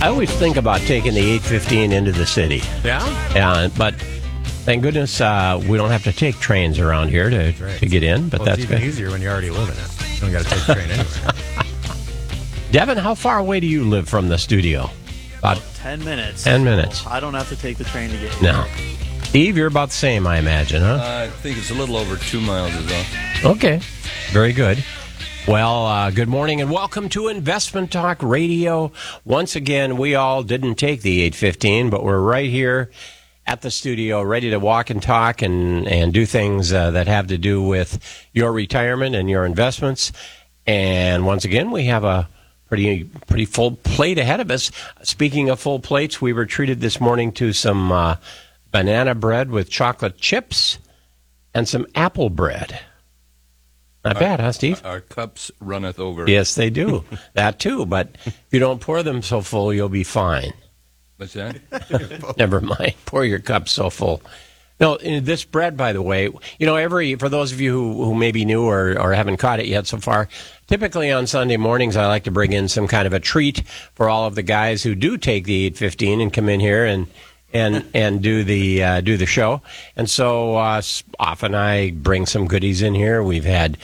I always think about taking the 815 into the city. Yeah? But thank goodness we don't have to take trains around here to get in. But that's it's even good. easier when you already live in it. You don't got to take the train anywhere. Devin, how far away do you live from the studio? About 10 minutes. 10 minutes. So I don't have to take the train to get here. No. Steve, you're about the same, I imagine, huh? I think it's a little over 2 miles is all. Okay. Very good. Well, good morning and welcome to Investment Talk Radio. Once again, we all didn't take the 815, but we're right here at the studio ready to walk and talk and do things that have to do with your retirement and your investments. And once again, we have a pretty full plate ahead of us. Speaking of full plates, we were treated this morning to some banana bread with chocolate chips and some apple bread. Not bad, huh, Steve? Our cups runneth over. Yes, they do. That too. But if you don't pour them so full, you'll be fine. What's that? Never mind. Pour your cup so full. No, this bread, by the way, for those of you who may be new or haven't caught it yet so far, typically on Sunday mornings I like to bring in some kind of a treat for all of the guys who do take the 815 and come in here and do the show. And so often I bring some goodies in here. We've had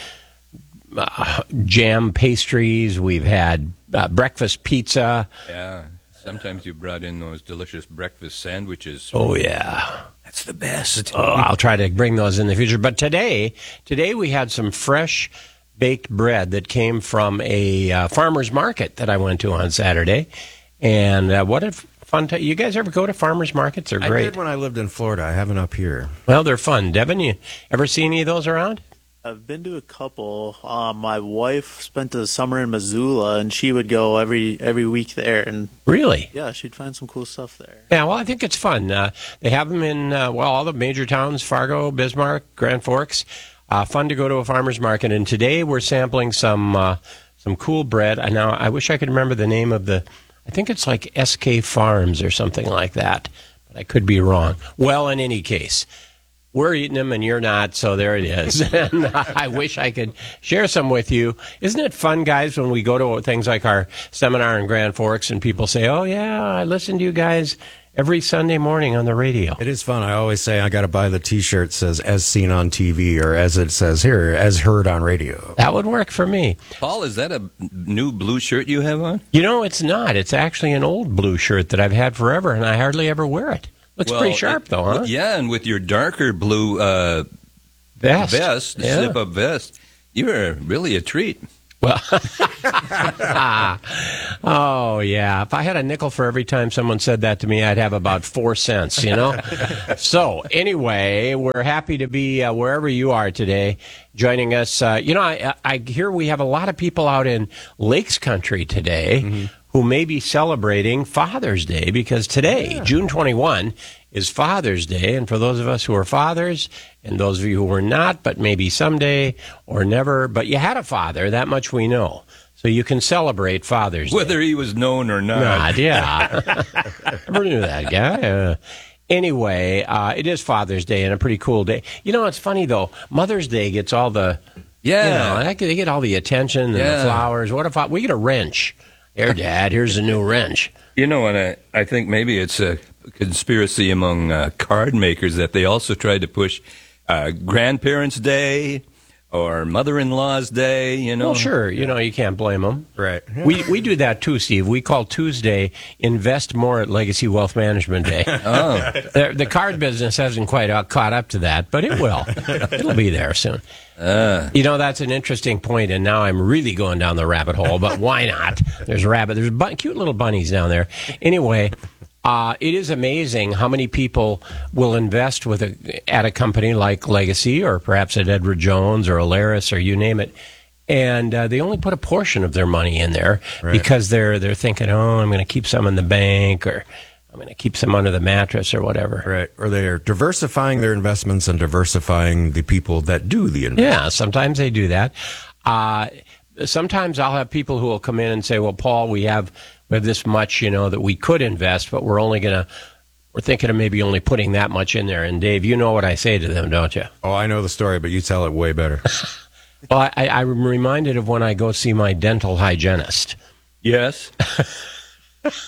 jam pastries. We've had breakfast pizza. Yeah. Sometimes you brought in those delicious breakfast sandwiches. Oh, yeah. That's the best. Oh, I'll try to bring those in the future. But today we had some fresh baked bread that came from a farmer's market that I went to on Saturday. And what a fun time. You guys ever go to farmer's markets? They're great. I did when I lived in Florida. I haven't up here. Well, they're fun. Devin, you ever see any of those around? I've been to a couple. My wife spent the summer in Missoula, and she would go every week there. And really? Yeah, she'd find some cool stuff there. Yeah, well, I think it's fun. They have them in, all the major towns, Fargo, Bismarck, Grand Forks. Fun to go to a farmer's market. And today we're sampling some cool bread. Now, I wish I could remember the name of I think it's like SK Farms or something like that. But I could be wrong. Well, in any case, we're eating them and you're not, so there it is. And I wish I could share some with you. Isn't it fun, guys, when we go to things like our seminar in Grand Forks and people say, oh, yeah, I listen to you guys every Sunday morning on the radio. It is fun. I always say I got to buy the T-shirt that says "as seen on TV" or as it says here, "as heard on radio." That would work for me. Paul, is that a new blue shirt you have on? It's not. It's actually an old blue shirt that I've had forever, and I hardly ever wear it. Looks pretty sharp, though, huh? Yeah, and with your darker blue vest, zip-up vest, you're really a treat. Well, oh, yeah. If I had a nickel for every time someone said that to me, I'd have about 4 cents, So, anyway, we're happy to be wherever you are today, joining us. I hear we have a lot of people out in Lakes Country today who may be celebrating Father's Day, because today, June 21, is Father's Day. And for those of us who are fathers, and those of you who are not, but maybe someday or never, but you had a father, that much we know. So you can celebrate Father's Day. Whether he was known or not. Yeah. Never knew that guy. Anyway, it is Father's Day and a pretty cool day. It's funny, though. Mother's Day gets all the... Yeah. They get all the attention and the flowers. What if we get a wrench? Here, Dad, here's a new wrench. And I think maybe it's a conspiracy among card makers that they also tried to push Grandparents' Day or Mother-in-law's Day, Well, sure. You can't blame them. Right. We do that, too, Steve. We call Tuesday Invest More at Legacy Wealth Management Day. Oh. The card business hasn't quite caught up to that, but it will. It'll be there soon. That's an interesting point, and now I'm really going down the rabbit hole, but why not? There's cute little bunnies down there. Anyway, it is amazing how many people will invest at a company like Legacy, or perhaps at Edward Jones or Alaris, or you name it, and they only put a portion of their money in there because they're thinking, I'm going to keep some in the bank, or I'm going to keep some under the mattress or whatever. Right. Or they're diversifying their investments and diversifying the people that do the investment. Yeah, sometimes they do that. Sometimes I'll have people who will come in and say, well, Paul, we have this much, that we could invest, but we're thinking of maybe only putting that much in there. And Dave, you know what I say to them, don't you? Oh, I know the story, but you tell it way better. Well, I'm reminded of when I go see my dental hygienist. Yes.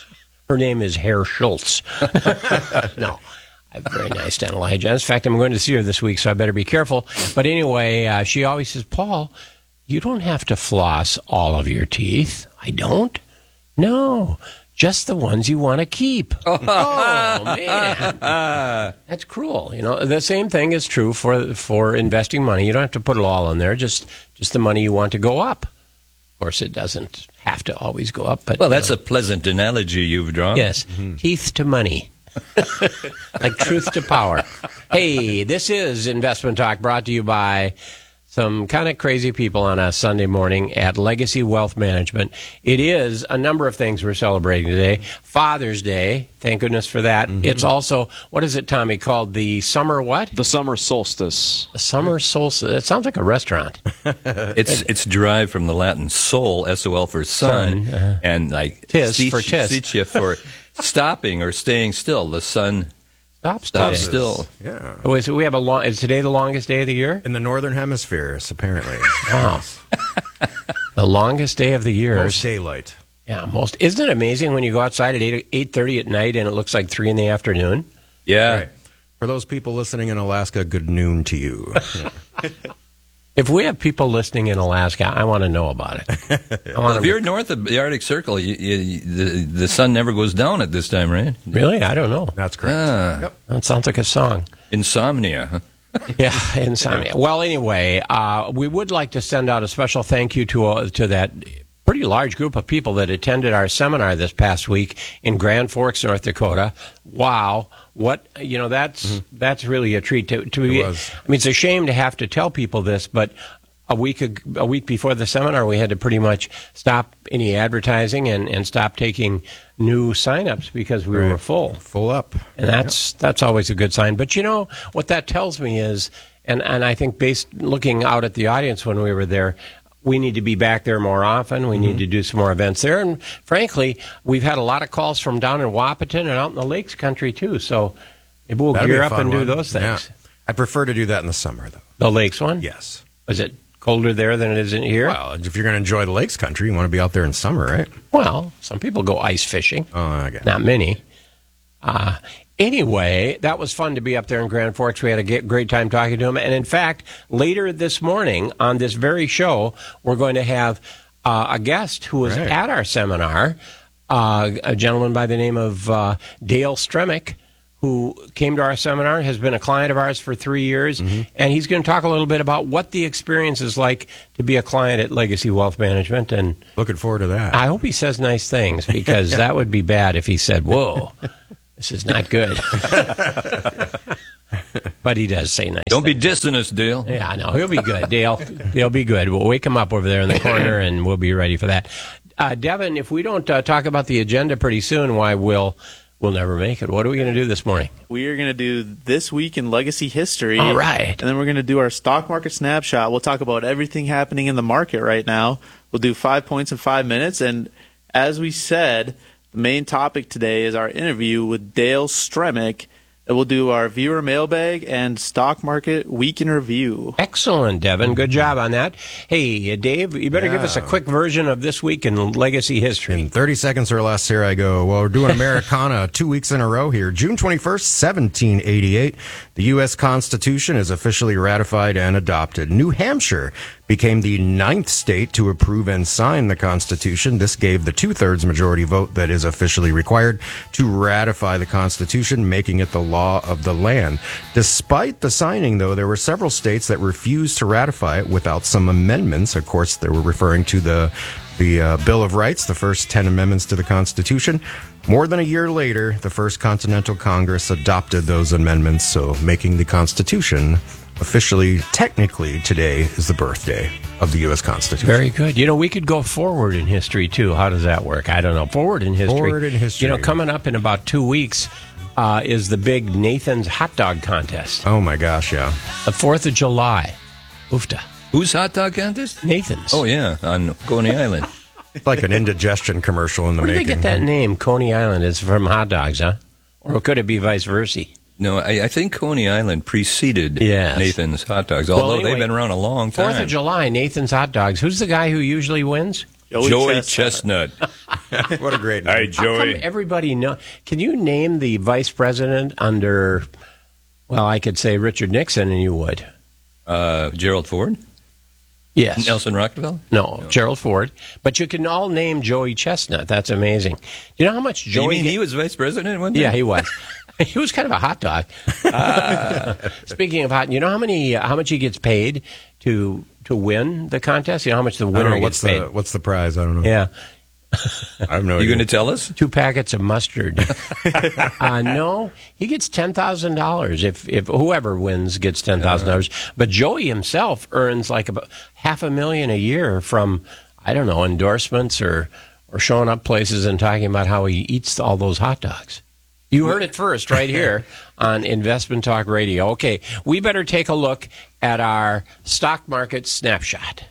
Her name is Herr Schultz. No. I have very nice dental hygiene. In fact, I'm going to see her this week, so I better be careful. But anyway, she always says, Paul, you don't have to floss all of your teeth. I don't? No, just the ones you want to keep. Oh, man. That's cruel. The same thing is true for investing money. You don't have to put it all in there, just the money you want to go up. Of course, it doesn't have to always go up. But, well, that's a pleasant analogy you've drawn. Yes, teeth to money. Like truth to power. Hey, this is Investment Talk brought to you by some kind of crazy people on a Sunday morning at Legacy Wealth Management. It is a number of things we're celebrating today. Father's Day, thank goodness for that. It's also, what is it, Tommy, called the summer what? The summer solstice. The summer solstice. It sounds like a restaurant. It's derived from the Latin sol, S-O-L for sun, and like tis for tis. Sitia for stopping or staying still. The sun stops still. Yeah. Oh, so we have is today the longest day of the year? In the northern hemisphere, apparently. Wow. The longest day of the year. Most daylight. Yeah, most. Isn't it amazing when you go outside at 8:30 at night and it looks like 3 in the afternoon? Yeah. Right. For those people listening in Alaska, good noon to you. If we have people listening in Alaska, I want to know about it. Well, if you're north of the Arctic Circle, the sun never goes down at this time, right? Really? I don't know. That's correct. Yep. That sounds like a song. Insomnia, huh? Yeah, insomnia. Well, anyway, we would like to send out a special thank you to that pretty large group of people that attended our seminar this past week in Grand Forks, North Dakota. Wow. What, that's really a treat to be. I mean, it's a shame to have to tell people this, but a week before the seminar, we had to pretty much stop any advertising and stop taking new signups because we were full up. And that's always a good sign. But what that tells me is, and I think looking out at the audience when we were there, we need to be back there more often. We need to do some more events there. And frankly, we've had a lot of calls from down in Wahpeton and out in the Lakes country, too. So maybe we'll gear up and do those things. Yeah. I prefer to do that in the summer, though. The Lakes one? Yes. Is it colder there than it is in here? Well, if you're going to enjoy the Lakes country, you want to be out there in summer, right? Well, some people go ice fishing. Oh, I get it. Not many. Anyway, that was fun to be up there in Grand Forks. We had a great time talking to him. And in fact, later this morning on this very show, we're going to have a guest who was at our seminar, a gentleman by the name of Dale Stremick, who came to our seminar, has been a client of ours for 3 years, and he's going to talk a little bit about what the experience is like to be a client at Legacy Wealth Management. And looking forward to that. I hope he says nice things, because that would be bad if he said, whoa, this is not good. But he does say nice Don't things. be dissing us, Dale. Yeah, no, he'll be good, Dale. He'll be good. We'll wake him up over there in the corner, and we'll be ready for that. Devin, if we don't talk about the agenda pretty soon, why we'll never make it. What are we going to do this morning? We are going to do This Week in Legacy History. All right. And then we're going to do our stock market snapshot. We'll talk about everything happening in the market right now. We'll do 5 points in 5 minutes. And as we said, the main topic today is our interview with Dale Stremick. And we'll do our viewer mailbag and stock market week in review. Excellent, Devin. Good job on that. Hey, Dave, you better give us a quick version of This Week in Legacy History. In 30 seconds or less, here I go. Well, we're doing Americana 2 weeks in a row here. June 21st, 1788, the U.S. Constitution is officially ratified and adopted. New Hampshire became the 9th state to approve and sign the Constitution. This gave the 2/3 majority vote that is officially required to ratify the Constitution, making it the law of the land. Despite the signing, though, there were several states that refused to ratify it without some amendments. Of course, they were referring to the Bill of Rights, the first 10 amendments to the Constitution. More than a year later, the First Continental Congress adopted those amendments, so making the Constitution officially, technically, today is the birthday of the U.S. Constitution. Very good. We could go forward in history, too. How does that work? I don't know. Forward in history. Forward in history. Coming up in about 2 weeks is the big Nathan's Hot Dog Contest. Oh, my gosh, yeah. The 4th of July. Oofta. Whose hot dog contest? Nathan's. Oh, yeah, on Coney Island. It's like an indigestion commercial in the Where did making. they get that name, Coney Island? Is from hot dogs, huh? Or could it be vice versa? No, I think Coney Island preceded Nathan's Hot Dogs, although anyway, they've been around a long time. 4th of July, Nathan's Hot Dogs. Who's the guy who usually wins? Joey Chestnut. What a great name. Hi, How come Joey. everybody know? Can you name the vice president under? Well, I could say Richard Nixon, and you would. Gerald Ford? Yes. Nelson Rockefeller? No, Gerald Ford. But you can all name Joey Chestnut. That's amazing. You know how much You Joey? mean he was vice president one time? Yeah, he was. He was kind of a hot dog. Speaking of hot, you know how much he gets paid to win the contest? You know how much the I winner don't know, gets paid? what's the prize? I don't know. Yeah. I have no You idea. going to tell us? 2 packets of mustard. No, he gets $10,000 if whoever wins gets $10,000. But Joey himself earns like about $500,000 a year from, I don't know, endorsements or showing up places and talking about how he eats all those hot dogs. You heard it first right here on Investment Talk Radio. Okay, we better take a look at our stock market snapshot.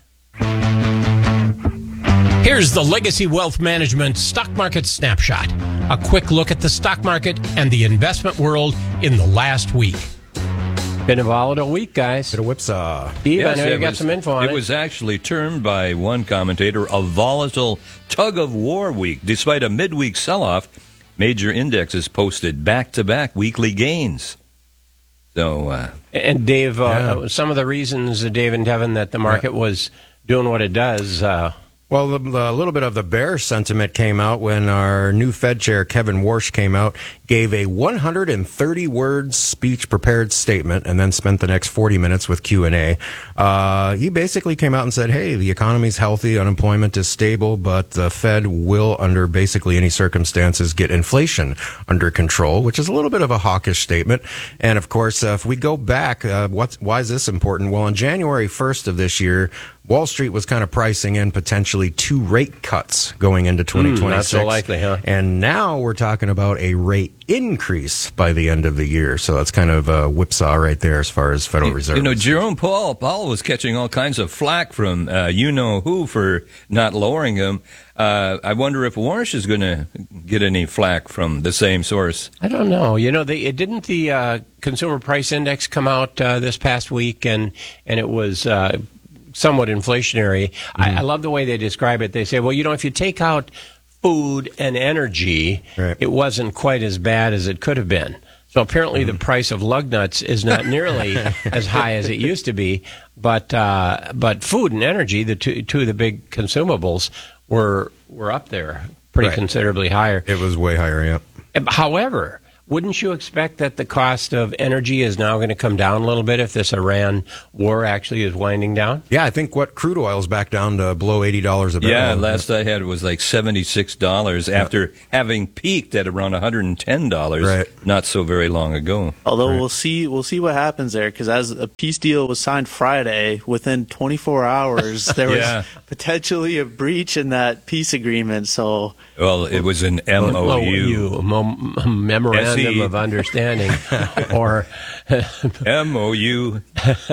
Here's the Legacy Wealth Management Stock Market Snapshot. A quick look at the stock market and the investment world in the last week. Been a volatile week, guys. Bit of whipsaw. Steve, I know you it got was- some info on it. It was actually termed by one commentator a volatile tug-of-war week. Despite a midweek sell-off, major indexes posted back-to-back weekly gains. So, And Dave, Yeah. some of the reasons, Dave and Devin, that the market was doing what it does. Well, a little bit of the bear sentiment came out when our new Fed chair, Kevin Warsh, came out, gave a 130-word speech prepared statement, and then spent the next 40 minutes with Q&A. He basically came out and said, hey, the economy's healthy, unemployment is stable, but the Fed will, under basically any circumstances, get inflation under control, which is a little bit of a hawkish statement. And, of course, if we go back, why is this important? Well, on January 1st of this year, Wall Street was kind of pricing in potentially 2 rate cuts going into 2026. Not so likely, huh? And now we're talking about a rate increase by the end of the year. So that's kind of a whipsaw right there as far as Federal Reserve. you know, Jerome Powell was catching all kinds of flack from you-know-who for not lowering them. I wonder if Warsh is going to get any flack from the same source. I don't know. You know, didn't the Consumer Price Index come out this past week, and it was somewhat inflationary. I love the way they describe it. They say, well, you know, if you take out food and energy, Right. it wasn't quite as bad as it could have been. So apparently the price of lug nuts is not nearly as high as it used to be, but food and energy, the two of the big consumables, were up there pretty Right. considerably higher. It was way higher, yeah. However, wouldn't you expect that the cost of energy is now going to come down a little bit if this Iran war actually is winding down? Yeah, I think crude oil's back down to below $80 a barrel. Yeah, last I had it was like $76 after having peaked at around $110 Right. not so very long ago. Although we'll see what happens there, because as a peace deal was signed Friday, within 24 hours there Yeah. was potentially a breach in that peace agreement. So Well, it was an MOU. a memorandum SE. of understanding, or MOU.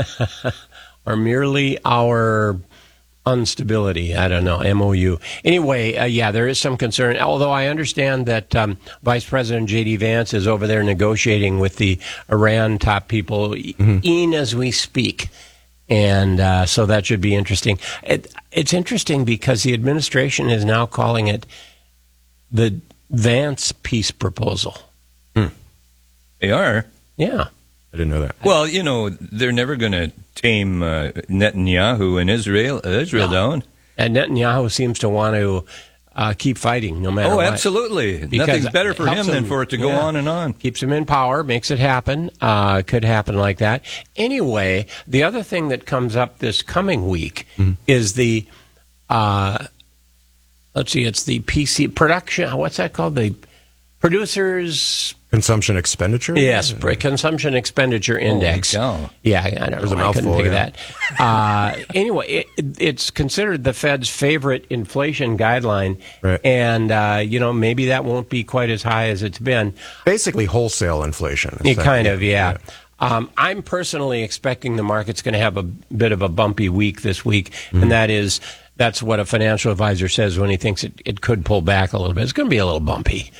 merely our instability. I don't know. MOU. Anyway, yeah, there is some concern. Although I understand that Vice President J.D. Vance is over there negotiating with the Iran top people, even as we speak. And so that should be interesting. It's interesting because the administration is now calling it the Vance peace proposal. They are. Yeah. I didn't know that. Well, you know, they're never going to tame Netanyahu and Israel down. And Netanyahu seems to want to keep fighting no matter Oh, what. absolutely. Because Nothing's better for it him helps than him, for it to go yeah. on and on. Keeps him in power, makes it happen. Could happen like that. Anyway, the other thing that comes up this coming week is the, let's see, it's the PC production. What's that called? The producers. Consumption expenditure? Yes, consumption expenditure index. cow. Yeah, I don't There's a know. I couldn't mouthful, think of yeah. that. Anyway, it's considered the Fed's favorite inflation guideline, Right. and you know, maybe that won't be quite as high as it's been. Basically wholesale inflation. It kind of, yeah. I'm personally expecting the market's going to have a bit of a bumpy week this week, and that's what a financial advisor says when he thinks it could pull back a little bit. It's going to be a little bumpy.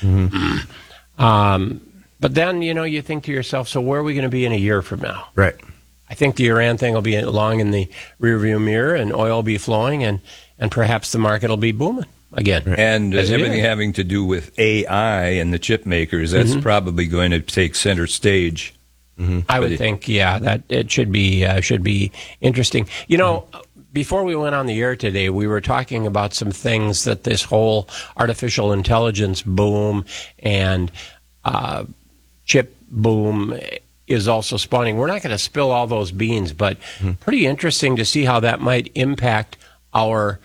But then, you know, you think to yourself, so where are we going to be in a year from now? Right. I think the Iran thing will be long in the rearview mirror, and oil will be flowing, and and perhaps the market will be booming again. And As it everything is. having to do with AI and the chip makers, that's probably going to take center stage. I would think, that it should be interesting. You know, before we went on the air today, we were talking about some things that this whole artificial intelligence boom and chip boom is also spawning. We're not going to spill all those beans, but pretty interesting to see how that might impact our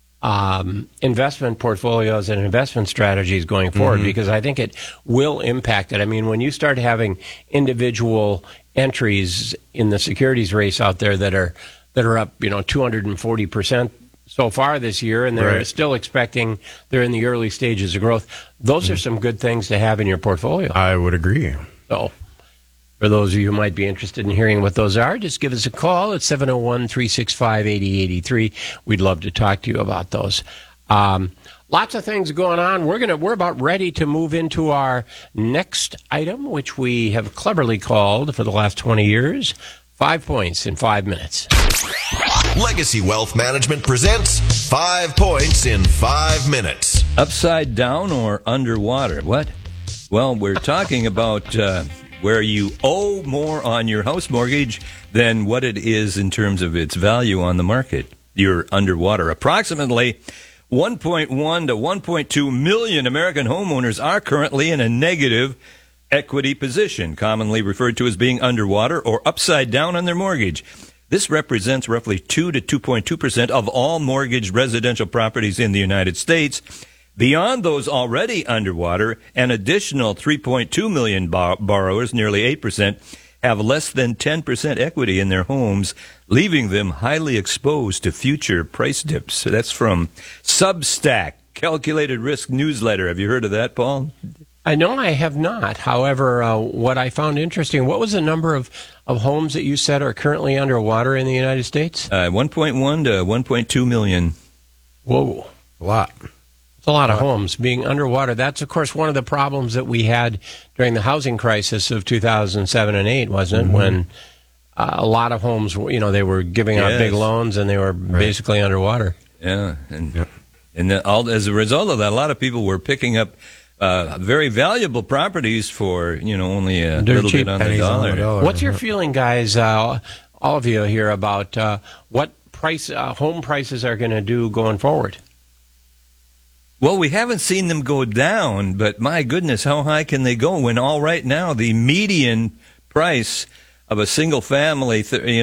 investment portfolios and investment strategies going forward, because I think it will impact it. I mean, when you start having individual entries in the securities race out there that are up, 240% so far this year, and they're still expecting they're in the early stages of growth, those are some good things to have in your portfolio. I would agree. So, for those of you who might be interested in hearing what those are, just give us a call at 701-365-8083. We'd love to talk to you about those. Lots of things going on. We're about ready to move into our next item, which we have cleverly called for the last 20 years, 5 points in 5 minutes. Legacy Wealth Management presents 5 points in 5 minutes. Upside down or underwater? What? Well, we're talking about where you owe more on your house mortgage than what it is in terms of its value on the market. You're underwater. Approximately 1.1 to 1.2 million American homeowners are currently in a negative equity position, commonly referred to as being underwater or upside down on their mortgage. This represents roughly 2 to 2.2% of all mortgaged residential properties in the United States. Beyond those already underwater, an additional 3.2 million borrowers, nearly 8%, have less than 10% equity in their homes, leaving them highly exposed to future price dips. So that's from Substack, Calculated Risk Newsletter. Have you heard of that, Paul? I know I have not. However, what I found interesting, what was the number of homes that you said are currently underwater in the United States? 1.1 to 1.2 million. Whoa. A lot. It's a lot of homes being underwater. That's, of course, one of the problems that we had during the housing crisis of 2007 and 8, wasn't it? When a lot of homes, they were giving out big loans and they were basically underwater. Yeah. And as a result of that, a lot of people were picking up very valuable properties for, only a little bit on the dollar. What's your feeling, guys, all of you here, about what home prices are going to do going forward? Well, we haven't seen them go down, but my goodness, how high can they go when right now the median price of a single family,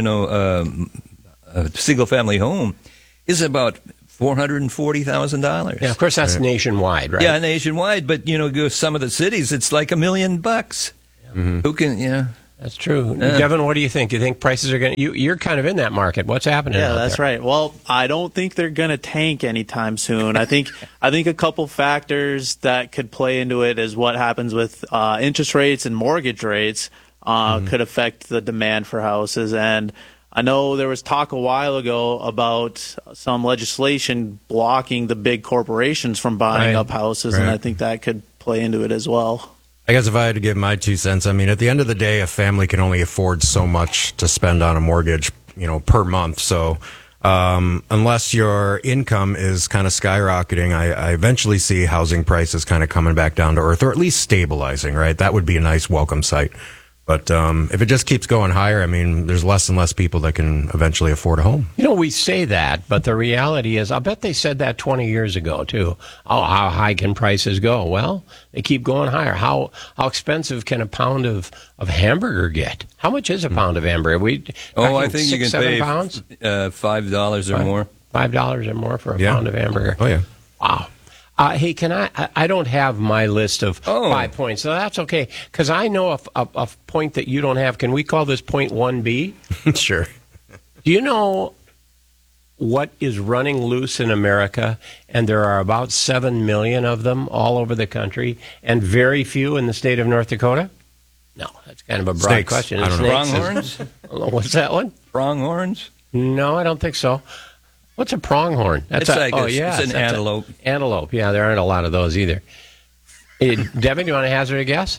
a single family home is about $440,000. Yeah, of course, that's nationwide, right? Yeah, nationwide, but go some of the cities, it's like $1 million. Who can, That's true. Kevin, what do you think? You think prices are going to... You're kind of in that market. What's happening out that's there? right. Well, I don't think they're going to tank anytime soon. I think a couple factors that could play into it is what happens with interest rates and mortgage rates could affect the demand for houses. And I know there was talk a while ago about some legislation blocking the big corporations from buying up houses, and I think that could play into it as well. I guess if I had to give my 2 cents, I mean, at the end of the day, a family can only afford so much to spend on a mortgage, per month. So unless your income is kind of skyrocketing, I eventually see housing prices kind of coming back down to earth, or at least stabilizing, right? That would be a nice welcome sight. But if it just keeps going higher, I mean, there's less and less people that can eventually afford a home. We say that, but the reality is, I'll bet they said that 20 years ago, too. Oh, how high can prices go? Well, they keep going higher. How expensive can a pound of hamburger get? How much is a pound of hamburger? I think you can pay pounds? $5 or more. $5 or more for a pound of hamburger. Oh, yeah. Wow. Hey, can I don't have my list of 5 points, so that's okay, because I know a point that you don't have. Can we call this point 1B? Sure. Do you know what is running loose in America? And there are about 7 million of them all over the country, and very few in the state of North Dakota? No, that's kind of a broad Snakes. question. I don't know. Pronghorns? What's that one? Pronghorns? No, I don't think so. What's a pronghorn? It's an antelope. Antelope, yeah, there aren't a lot of those either. Devin, you want to hazard a guess?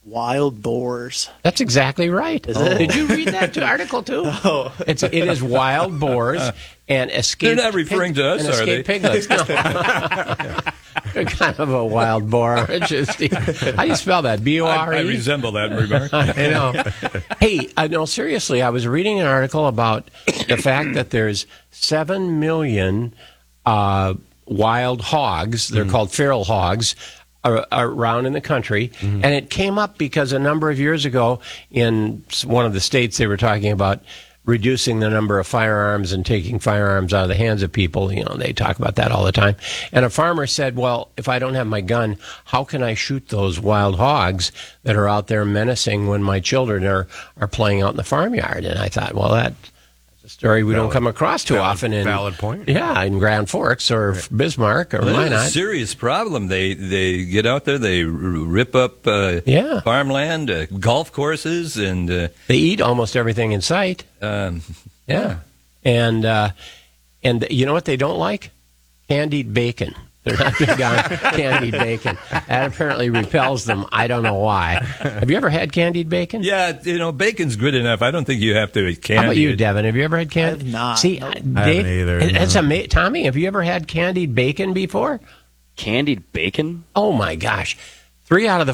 Wild boars. That's exactly right. Is it? Did you read that article too? No. It is wild boars and escaped. They're not referring to us, and are they? escaped piglets. No. You're kind of a wild boar, aren't you, Steve? How do you spell that? B-O-R-E? I resemble that remark. I know. Hey, no, seriously, I was reading an article about the fact that there's 7 million wild hogs. They're called feral hogs. Around in the country, and it came up because a number of years ago in one of the states they were talking about reducing the number of firearms and taking firearms out of the hands of people. You know, they talk about that all the time. And a farmer said, well, if I don't have my gun, how can I shoot those wild hogs that are out there menacing when my children are playing out in the farmyard? And I thought, well, that's a story we don't come across too often. Valid point. Yeah, in Grand Forks or Bismarck or why It's not? a serious problem. They get out there, they rip up farmland, golf courses, and They eat almost everything in sight. Yeah. And you know what they don't like? Candied bacon. They're not big on candied bacon. That apparently repels them. I don't know why. Have you ever had candied bacon? yeah, bacon's good enough. I don't think you have to candy How about you, it. Devin? Have you ever had candied? I have not. See, Nope. Dave, I haven't either, It's no. Tommy, have you ever had candied bacon before? Candied bacon? Oh my gosh. 3 out of the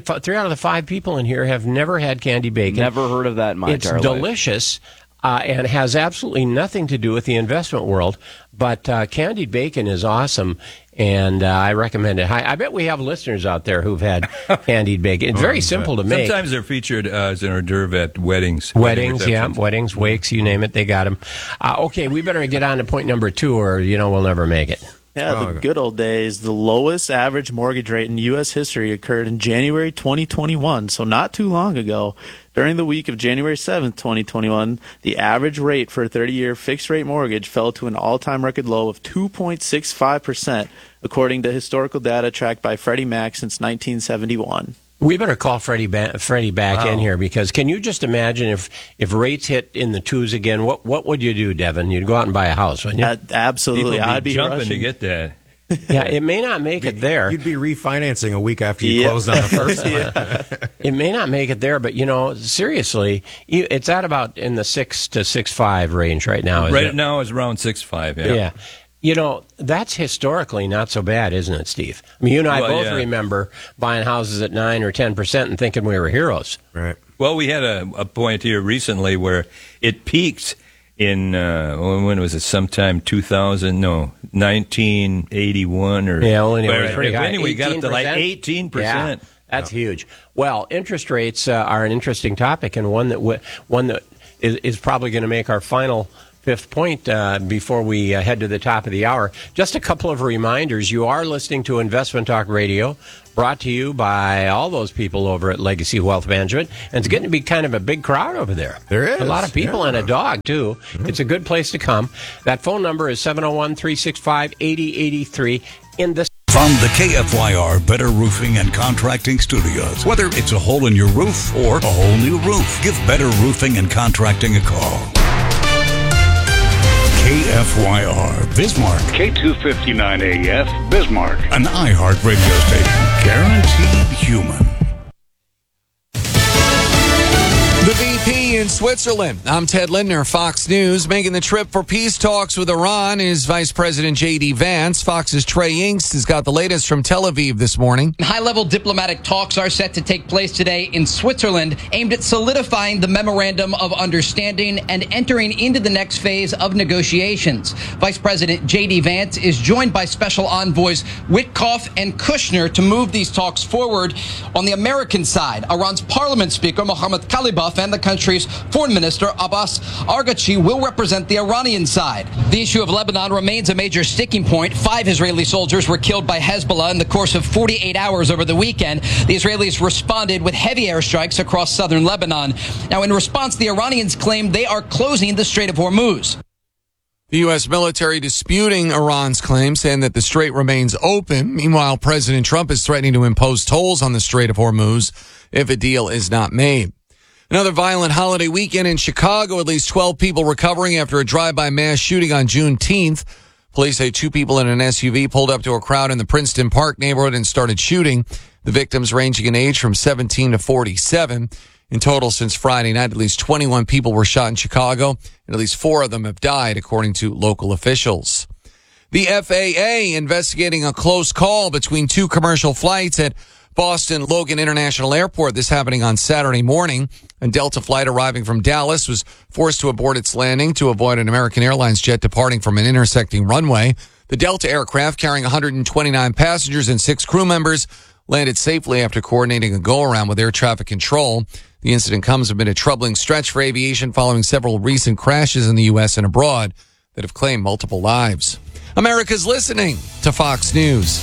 5 people in here have never had candied bacon. Never heard of that in my It's entire life. delicious and has absolutely nothing to do with the investment world. But candied bacon is awesome, and I recommend it. I bet we have listeners out there who've had candied bacon. It's very simple to make. Sometimes they're featured as an hors d'oeuvre at weddings. Weddings, wedding yeah, receptions. weddings, wakes, you name it, they got them. Okay, we better get on to point number 2, or we'll never make it. Yeah, the good old days. The lowest average mortgage rate in U.S. history occurred in January 2021, so not too long ago. During the week of January 7th, 2021, the average rate for a 30-year fixed-rate mortgage fell to an all-time record low of 2.65%, according to historical data tracked by Freddie Mac since 1971. We better call Freddie back in here, because can you just imagine if rates hit in the 2s again, what would you do, Devin? You'd go out and buy a house, wouldn't you? Absolutely. People I'd be jumping rushing. to get that. Yeah, it may not make it there. You'd be refinancing a week after you closed on the first one. It may not make it there, but seriously, it's at about in the 6 to 6.5 range right now. Isn't Right it? now it's around 6.5. Yeah. Yeah. That's historically not so bad, isn't it, Steve? I mean, you and I Well, both yeah. remember buying houses at 9 or 10% and thinking we were heroes. Right. Well, we had a point here recently where it peaked in when was it? Sometime 1981 or pretty high. Anyway, we got up to like 18%. 18%. Yeah, that's huge. Well, interest rates are an interesting topic, and one that is probably going to make our final 5th point before we head to the top of the hour. Just a couple of reminders. You are listening to Investment Talk Radio, brought to you by all those people over at Legacy Wealth Management. And it's getting to be kind of a big crowd over there. There is. A lot of people and a dog, too. It's a good place to come. That phone number is 701-365-8083 in the From the KFYR Better Roofing and Contracting Studios. Whether it's a hole in your roof or a whole new roof, give Better Roofing and Contracting a call. KFYR Bismarck. K259AF Bismarck. An iHeart radio station. Guaranteed human. The VP in Switzerland. I'm Ted Lindner, Fox News. Making the trip for peace talks with Iran is Vice President J.D. Vance. Fox's Trey Yingst has got the latest from Tel Aviv this morning. High-level diplomatic talks are set to take place today in Switzerland, aimed at solidifying the Memorandum of Understanding and entering into the next phase of negotiations. Vice President J.D. Vance is joined by Special Envoys Witkoff and Kushner to move these talks forward. On the American side, Iran's Parliament Speaker Mohammad Khalibaf and the country's Foreign Minister Abbas Araghchi will represent the Iranian side. The issue of Lebanon remains a major sticking point. 5 Israeli soldiers were killed by Hezbollah in the course of 48 hours over the weekend. The Israelis responded with heavy airstrikes across southern Lebanon. Now, in response, the Iranians claim they are closing the Strait of Hormuz. The U.S. military disputing Iran's claim, saying that the strait remains open. Meanwhile, President Trump is threatening to impose tolls on the Strait of Hormuz if a deal is not made. Another violent holiday weekend in Chicago. At least 12 people recovering after a drive-by mass shooting on Juneteenth. Police say 2 people in an SUV pulled up to a crowd in the Princeton Park neighborhood and started shooting. The victims ranging in age from 17 to 47. In total, since Friday night, at least 21 people were shot in Chicago, and at least 4 of them have died, according to local officials. The FAA investigating a close call between 2 commercial flights at Boston Logan International Airport. This happening on Saturday morning. A Delta flight arriving from Dallas was forced to abort its landing to avoid an American Airlines jet departing from an intersecting runway. The Delta aircraft, carrying 129 passengers and 6 crew members, landed safely after coordinating a go-around with air traffic control. The incident comes amid a troubling stretch for aviation following several recent crashes in the U.S. and abroad that have claimed multiple lives. America's listening to Fox News.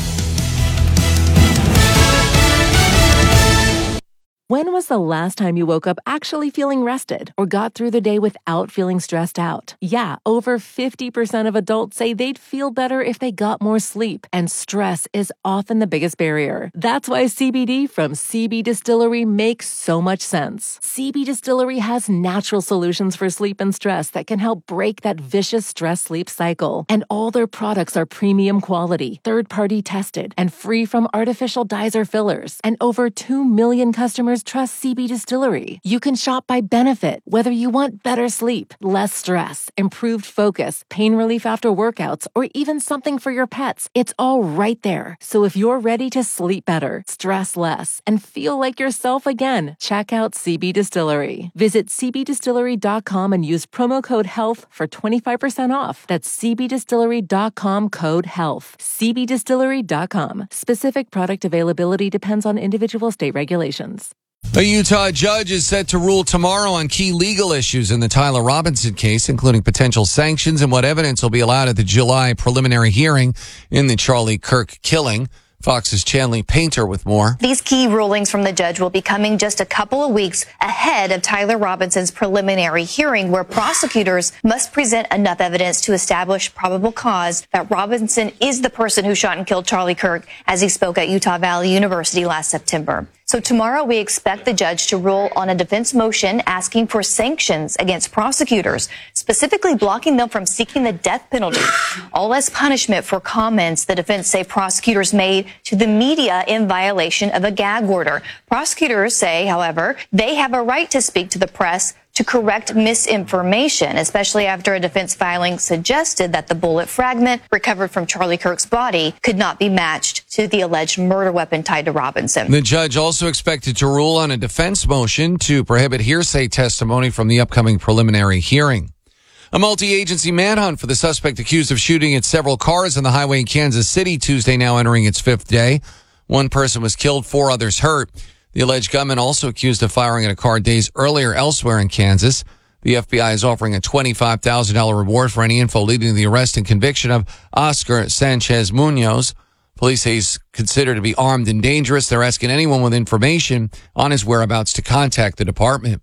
When was the last time you woke up actually feeling rested or got through the day without feeling stressed out? Yeah, over 50% of adults say they'd feel better if they got more sleep, and stress is often the biggest barrier. That's why CBD from CB Distillery makes so much sense. CB Distillery has natural solutions for sleep and stress that can help break that vicious stress-sleep cycle. And all their products are premium quality, third-party tested, and free from artificial dyes or fillers. And over 2 million customers trust CB Distillery. You can shop by benefit, whether you want better sleep, less stress, improved focus, pain relief after workouts, or even something for your pets. It's all right there. So if you're ready to sleep better, stress less, and feel like yourself again, check out CB Distillery. Visit cbdistillery.com and use promo code HEALTH for 25% off. That's cbdistillery.com, code HEALTH. cbdistillery.com. Specific product availability depends on individual state regulations. A Utah judge is set to rule tomorrow on key legal issues in the Tyler Robinson case, including potential sanctions and what evidence will be allowed at the July preliminary hearing in the Charlie Kirk killing. Fox's Chanley Painter with more. These key rulings from the judge will be coming just a couple of weeks ahead of Tyler Robinson's preliminary hearing, where prosecutors must present enough evidence to establish probable cause that Robinson is the person who shot and killed Charlie Kirk as he spoke at Utah Valley University last September. So tomorrow we expect the judge to rule on a defense motion asking for sanctions against prosecutors, specifically blocking them from seeking the death penalty, all as punishment for comments the defense say prosecutors made to the media in violation of a gag order. Prosecutors say, however, they have a right to speak to the press to correct misinformation, especially after a defense filing suggested that the bullet fragment recovered from Charlie Kirk's body could not be matched to the alleged murder weapon tied to Robinson. The judge also expected to rule on a defense motion to prohibit hearsay testimony from the upcoming preliminary hearing. A multi-agency manhunt for the suspect accused of shooting at several cars on the highway in Kansas City Tuesday now entering its 5th day. 1 person was killed, 4 others hurt. The alleged gunman also accused of firing at a car days earlier elsewhere in Kansas. The FBI is offering a $25,000 reward for any info leading to the arrest and conviction of Oscar Sanchez Munoz. Police say he's considered to be armed and dangerous. They're asking anyone with information on his whereabouts to contact the department.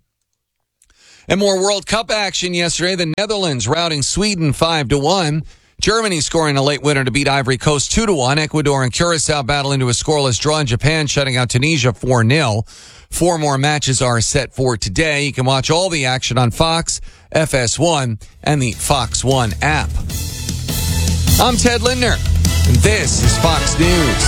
And more World Cup action yesterday. The Netherlands routing Sweden 5-1. Germany scoring a late winner to beat Ivory Coast 2-1. Ecuador and Curacao battle into a scoreless draw, in Japan shutting out Tunisia 4-0. 4 more matches are set for today. You can watch all the action on Fox, FS1, and the Fox One app. I'm Ted Lindner, and this is Fox News.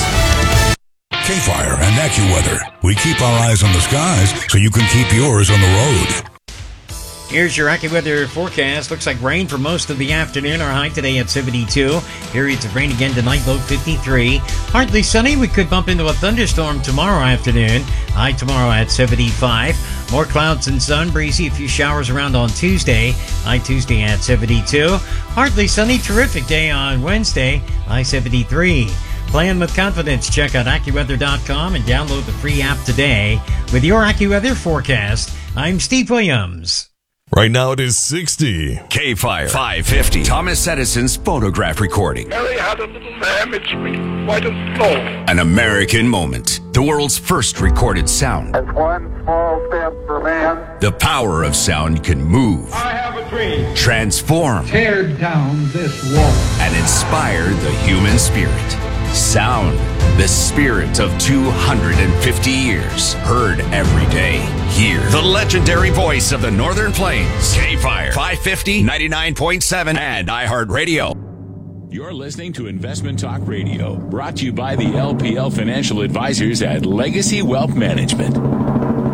K-Fire and AccuWeather. We keep our eyes on the skies so you can keep yours on the road. Here's your AccuWeather forecast. Looks like rain for most of the afternoon. Our high today at 72. Periods of rain again tonight, low 53. Partly sunny. We could bump into a thunderstorm tomorrow afternoon. High tomorrow at 75. More clouds and sun. Breezy. A few showers around on Tuesday. High Tuesday at 72. Partly sunny. Terrific day on Wednesday. High 73. Plan with confidence. Check out AccuWeather.com and download the free app today. With your AccuWeather forecast, I'm Steve Williams. Right now it is 60. K-Fire 550. Thomas Edison's photograph recording. Harry had a little damage, quite a slow. An American moment. The world's first recorded sound. That's one small step for man. The power of sound can move. I have a dream. Transform. Tear down this wall. And inspire the human spirit. Sound. The spirit of 250 years. Heard every day. Here. The legendary voice of the Northern Plains. K-Fire 550, 99.7, and iHeartRadio. You're listening to Investment Talk Radio, brought to you by the LPL Financial Advisors at Legacy Wealth Management.